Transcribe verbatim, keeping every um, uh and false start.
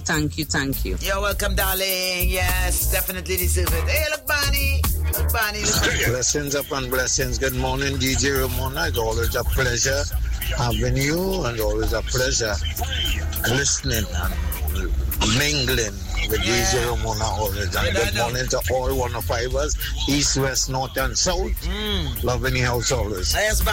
thank you, thank you. You're welcome, darling. Yes, definitely deserve it. Hey, look, Barney. Look, Barney. Look. Blessings upon blessings. Good morning, D J Ramona. It's always a pleasure having you, and always a pleasure listening and mingling with yeah. D J Ramona always. And good morning to all one of fivers, east, west, north, and south. Mm. Loving your house always. Yes,